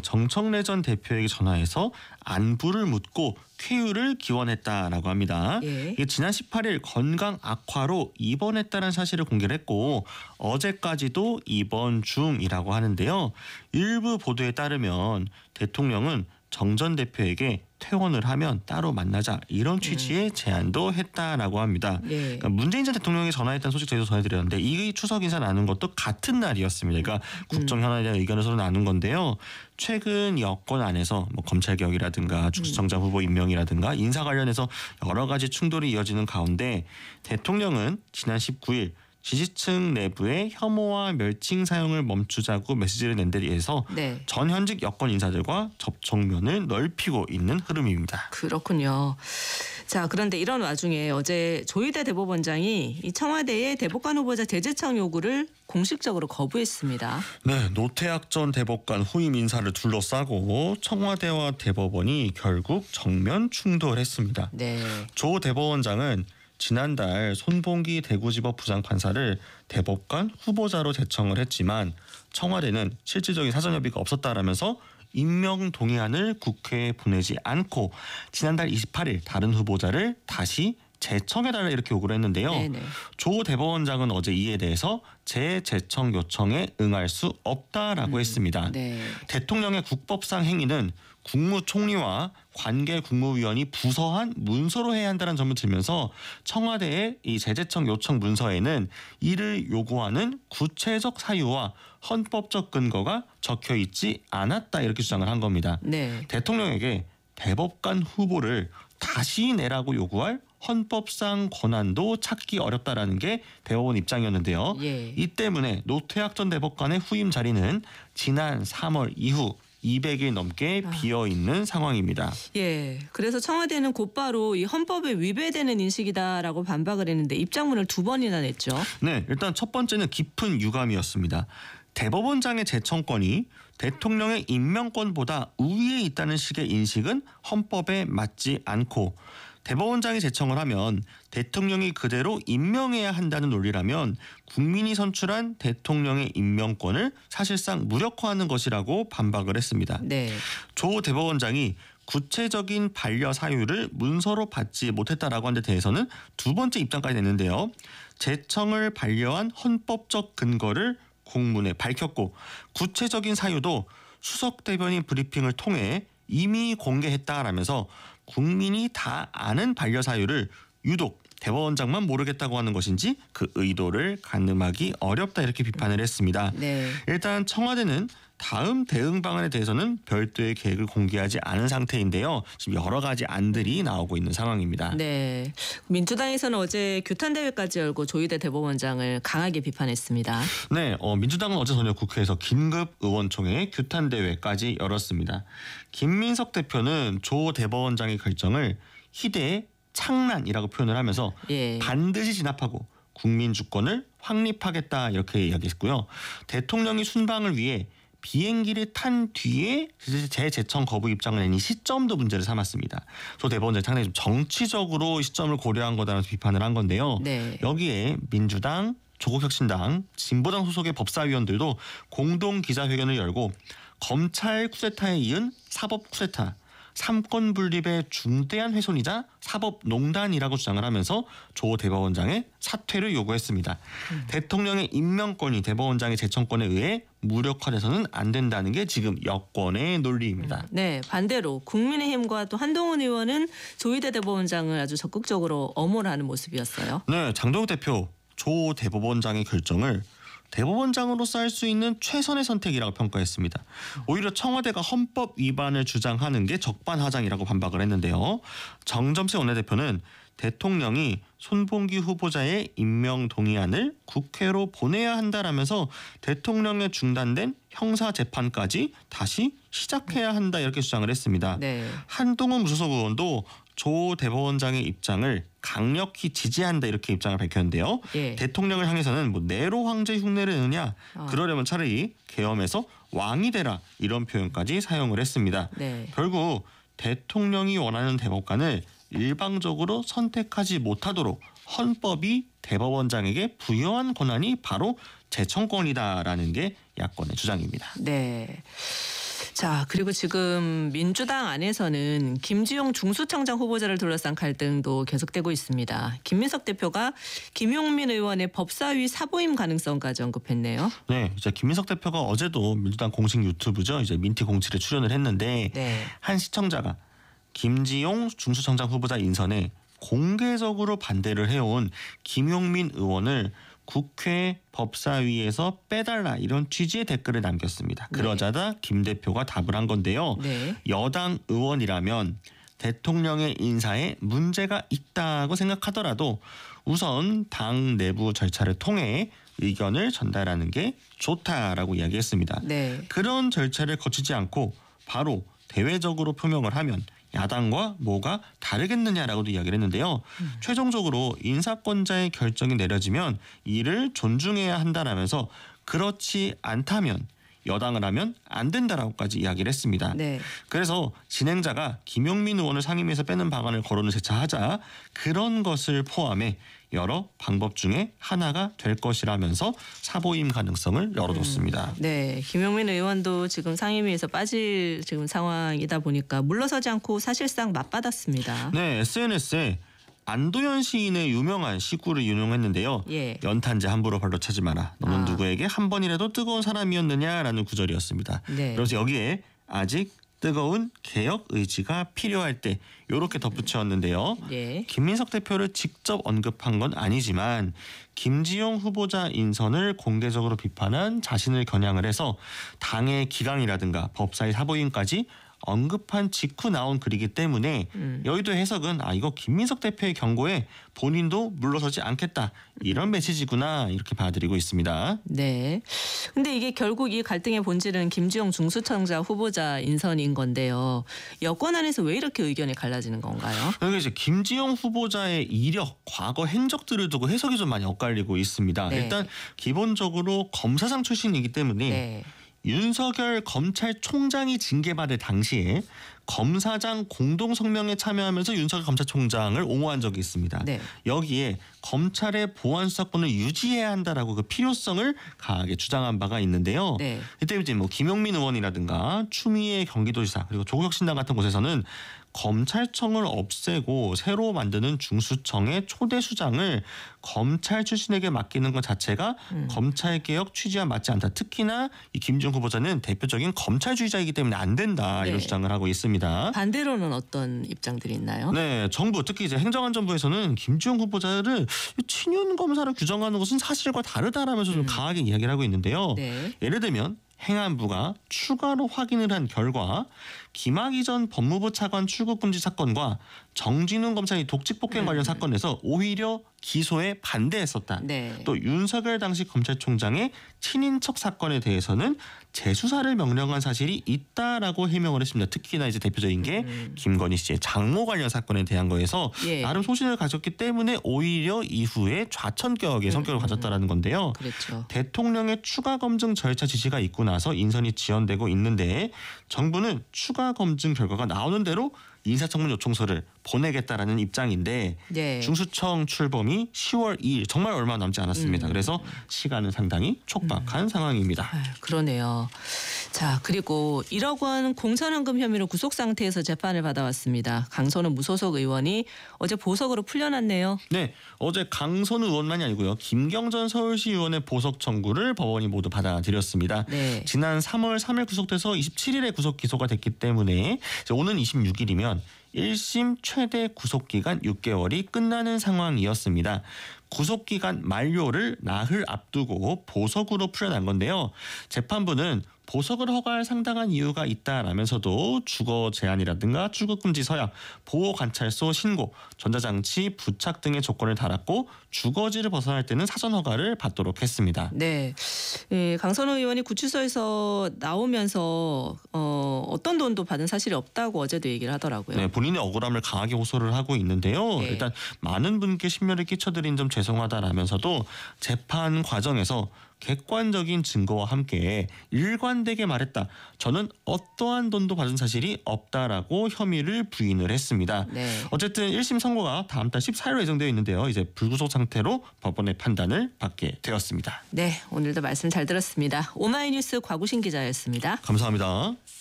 정청래 전 대표에게 전화해서 안부를 묻고 쾌유를 기원했다라고 합니다. 예. 이게 지난 18일 건강 악화로 입원했다는 사실을 공개를 했고 어제까지도 입원 중이라고 하는데요. 일부 보도에 따르면 대통령은 정 전 대표에게 퇴원을 하면 따로 만나자 이런 취지의 제안도 했다라고 합니다. 예. 그러니까 문재인 전 대통령이 전화했다는 소식 저희도 전해드렸는데 이 추석 인사 나눈 것도 같은 날이었습니다. 그러니까 국정 현안에 대한 의견을 서로 나눈 건데요. 최근 여권 안에서 뭐 검찰 개혁이라든가 주지청장 후보 임명이라든가 인사 관련해서 여러 가지 충돌이 이어지는 가운데 대통령은 지난 19일 지지층 내부의 혐오와 멸칭 사용을 멈추자고 메시지를 낸 데 대해서 네. 전현직 여권 인사들과 접촉면을 넓히고 있는 흐름입니다. 그렇군요. 자, 그런데 이런 와중에 어제 조희대 대법원장이 이 청와대의 대법관 후보자 재제청 요구를 공식적으로 거부했습니다. 네, 노태학 전 대법관 후임 인사를 둘러싸고 청와대와 대법원이 결국 정면 충돌했습니다. 네. 조 대법원장은 지난달 손봉기 대구지법 부장판사를 대법관 후보자로 제청을 했지만 청와대는 실질적인 사전 협의가 없었다라면서 임명 동의안을 국회에 보내지 않고 지난달 28일 다른 후보자를 다시 제청해달라 이렇게 요구를 했는데요. 네네. 조 대법원장은 어제 이에 대해서 재제청 요청에 응할 수 없다라고 했습니다. 네. 대통령의 국법상 행위는 국무총리와 관계 국무위원이 부서한 문서로 해야 한다는 점을 들면서 청와대의 이 재제청 요청 문서에는 이를 요구하는 구체적 사유와 헌법적 근거가 적혀 있지 않았다 이렇게 주장을 한 겁니다. 네. 대통령에게 대법관 후보를 다시 내라고 요구할 헌법상 권한도 찾기 어렵다라는 게 대법원 입장이었는데요. 예. 이 때문에 노태학 전 대법관의 후임 자리는 지난 3월 이후 200일 넘게 비어있는 상황입니다. 예. 그래서 청와대는 곧바로 이 헌법에 위배되는 인식이다라고 반박을 했는데 입장문을 2번이나 냈죠. 네, 일단 첫 번째는 깊은 유감이었습니다. 대법원장의 제청권이 대통령의 임명권보다 우위에 있다는 식의 인식은 헌법에 맞지 않고 대법원장이 제청을 하면 대통령이 그대로 임명해야 한다는 논리라면 국민이 선출한 대통령의 임명권을 사실상 무력화하는 것이라고 반박을 했습니다. 네. 조 대법원장이 구체적인 반려 사유를 문서로 받지 못했다라고 한 데 대해서는 두 번째 입장까지 냈는데요. 제청을 반려한 헌법적 근거를 공문에 밝혔고 구체적인 사유도 수석 대변인 브리핑을 통해 이미 공개했다라면서 국민이 다 아는 반려 사유를 유독 대법원장만 모르겠다고 하는 것인지 그 의도를 가늠하기 어렵다 이렇게 비판을 했습니다. 네. 일단 청와대는 다음 대응 방안에 대해서는 별도의 계획을 공개하지 않은 상태인데요. 지금 여러 가지 안들이 나오고 있는 상황입니다. 네. 민주당에서는 어제 규탄 대회까지 열고 조희대 대법원장을 강하게 비판했습니다. 네, 민주당은 어제 저녁 국회에서 긴급 의원총회 규탄 대회까지 열었습니다. 김민석 대표는 조 대법원장의 결정을 희대의 창란이라고 표현을 하면서 예. 반드시 진압하고 국민 주권을 확립하겠다 이렇게 이야기했고요. 대통령이 순방을 위해 비행기를 탄 뒤에 재제청 거부 입장을 낸 이 시점도 문제를 삼았습니다. 조 대법원장이 상당히 좀 정치적으로 시점을 고려한 거다라는 비판을 한 건데요. 네. 여기에 민주당, 조국혁신당, 진보당 소속의 법사위원들도 공동 기자회견을 열고 검찰 쿠데타에 이은 사법 쿠데타, 삼권 분립의 중대한 훼손이자 사법농단이라고 주장을 하면서 조 대법원장의 사퇴를 요구했습니다. 대통령의 임명권이 대법원장의 제청권에 의해 무력화돼서는 안 된다는 게 지금 여권의 논리입니다. 네, 반대로 국민의힘과 또 한동훈 의원은 조희대 대법원장을 아주 적극적으로 엄호하는 모습이었어요. 네, 장동욱 대표 조 대법원장의 결정을 대법원장으로서 할 수 있는 최선의 선택이라고 평가했습니다. 오히려 청와대가 헌법 위반을 주장하는 게 적반하장이라고 반박을 했는데요. 정점세 원내대표는 대통령이 손봉기 후보자의 임명 동의안을 국회로 보내야 한다라면서 대통령의 중단된 형사재판까지 다시 시작해야 한다 이렇게 주장을 했습니다. 네. 한동훈 무소속 의원도 조 대법원장의 입장을 강력히 지지한다 이렇게 입장을 밝혔는데요. 예. 대통령을 향해서는 뭐 네로 황제 흉내를 내느냐 그러려면 차라리 계엄해서 왕이 되라 이런 표현까지 사용을 했습니다. 네. 결국 대통령이 원하는 대법관을 일방적으로 선택하지 못하도록 헌법이 대법원장에게 부여한 권한이 바로 제청권이다라는 게 야권의 주장입니다. 네. 자, 그리고 지금 민주당 안에서는 김지용 중수청장 후보자를 둘러싼 갈등도 계속되고 있습니다. 김민석 대표가 김용민 의원의 법사위 사보임 가능성까지 언급했네요. 네, 이제 김민석 대표가 어제도 민주당 공식 유튜브죠. 이제 민티 공칠에 출연을 했는데 네. 한 시청자가 김지용 중수청장 후보자 인선에 공개적으로 반대를 해온 김용민 의원을 국회 법사위에서 빼달라 이런 취지의 댓글을 남겼습니다. 그러자다 김 대표가 답을 한 건데요. 네. 여당 의원이라면 대통령의 인사에 문제가 있다고 생각하더라도 우선 당 내부 절차를 통해 의견을 전달하는 게 좋다라고 이야기했습니다. 네. 그런 절차를 거치지 않고 바로 대외적으로 표명을 하면 야당과 뭐가 다르겠느냐라고도 이야기를 했는데요. 최종적으로 인사권자의 결정이 내려지면 이를 존중해야 한다라면서 그렇지 않다면 여당을 하면 안 된다라고까지 이야기를 했습니다. 네. 그래서 진행자가 김용민 의원을 상임위에서 빼는 방안을 거론을 재차하자 그런 것을 포함해 여러 방법 중에 하나가 될 것이라면서 사보임 가능성을 열어뒀습니다. 네, 김용민 의원도 지금 상임위에서 빠질 지금 상황이다 보니까 물러서지 않고 사실상 맞받았습니다. 네, SNS에 안도현 시인의 유명한 시구를 인용했는데요. 예. 연탄재 함부로 발로 차지 마라. 너는 아. 누구에게 한 번이라도 뜨거운 사람이었느냐라는 구절이었습니다. 네. 그래서 여기에 아직 뜨거운 개혁 의지가 필요할 때 이렇게 덧붙였는데요. 예. 김민석 대표를 직접 언급한 건 아니지만 김지용 후보자 인선을 공개적으로 비판한 자신을 겨냥을 해서 당의 기강이라든가 법사위 사보임까지 언급한 직후 나온 글이기 때문에 여의도 해석은 이거 김민석 대표의 경고에 본인도 물러서지 않겠다 이런 메시지구나 이렇게 받아들이고 있습니다. 네. 근데 이게 결국 이 갈등의 본질은 김지용 중수청장 후보자 인선인 건데요. 여권 안에서 왜 이렇게 의견이 갈라지는 건가요? 여기 이제 김지용 후보자의 이력, 과거 행적들을 두고 해석이 좀 많이 엇갈리고 있습니다. 네. 일단 기본적으로 검사장 출신이기 때문에 네. 윤석열 검찰총장이 징계받을 당시에 검사장 공동성명에 참여하면서 윤석열 검찰총장을 옹호한 적이 있습니다. 네. 여기에 검찰의 보안 수사권을 유지해야 한다라고 그 필요성을 강하게 주장한 바가 있는데요. 네. 이때 이제 뭐 김용민 의원이라든가 추미애 경기도지사 그리고 조국혁신당 같은 곳에서는 검찰청을 없애고 새로 만드는 중수청의 초대 수장을 검찰 출신에게 맡기는 것 자체가 검찰개혁 취지와 맞지 않다. 특히나 이 김지용 후보자는 대표적인 검찰주의자이기 때문에 안 된다 이런 네. 주장을 하고 있습니다. 반대로는 어떤 입장들이 있나요? 네, 정부 특히 이제 행정안전부에서는 김지용 후보자를 친윤 검사로 규정하는 것은 사실과 다르다라면서 좀 강하게 이야기를 하고 있는데요. 네. 예를 들면 행안부가 추가로 확인을 한 결과 김학의 전 법무부 차관 출국 금지 사건과 정진웅 검사의 독직 폭행 관련 사건에서 오히려 기소에 반대했었다. 네. 또 윤석열 당시 검찰총장의 친인척 사건에 대해서는 재수사를 명령한 사실이 있다라고 해명을 했습니다. 특히나 이제 대표적인 게 김건희 씨의 장모 관련 사건에 대한 거에서 예. 나름 소신을 가졌기 때문에 오히려 이후에 좌천격의 성격을 가졌다라는 건데요. 그렇죠. 대통령의 추가 검증 절차 지시가 있고 나서 인선이 지연되고 있는데 정부는 추가 검증 결과가 나오는 대로 인사청문 요청서를 보내겠다라는 입장인데 네. 중수청 출범이 10월 2일 정말 얼마 남지 않았습니다. 그래서 시간은 상당히 촉박한 상황입니다. 아유, 그러네요. 자, 그리고 1억 원 공천헌금 혐의로 구속 상태에서 재판을 받아왔습니다. 강선우 무소속 의원이 어제 보석으로 풀려났네요. 네, 어제 강선우 의원만이 아니고요. 김경전 서울시 의원의 보석 청구를 법원이 모두 받아들였습니다. 네. 지난 3월 3일 구속돼서 27일에 구속 기소가 됐기 때문에 이제 오는 26일이면 1심 최대 구속기간 6개월이 끝나는 상황이었습니다. 구속기간 만료를 나흘 앞두고 보석으로 풀려난 건데요. 재판부는 보석을 허가할 상당한 이유가 있다라면서도 주거 제한이라든가 출국금지 서약, 보호관찰소 신고, 전자장치 부착 등의 조건을 달았고 주거지를 벗어날 때는 사전 허가를 받도록 했습니다. 네, 예, 강선우 의원이 구치소에서 나오면서 어떤 돈도 받은 사실이 없다고 어제도 얘기를 하더라고요. 네, 본인의 억울함을 강하게 호소를 하고 있는데요. 네. 일단 많은 분께 심려를 끼쳐드린 점 죄송하다라면서도 재판 과정에서 객관적인 증거와 함께 일관되게 말했다. 저는 어떠한 돈도 받은 사실이 없다라고 혐의를 부인을 했습니다. 네. 어쨌든 1심 선고가 다음 달 14일로 예정되어 있는데요. 이제 불구속 상태로 법원의 판단을 받게 되었습니다. 네, 오늘도 말씀 잘 들었습니다. 오마이뉴스 곽우신 기자였습니다. 감사합니다.